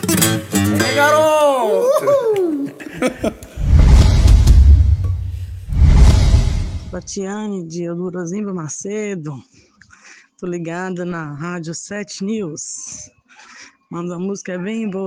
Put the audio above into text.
É, garoto! Tatiane de Eudorozimba Macedo, tô ligada na Rádio 7 News. Manda uma música bem boa.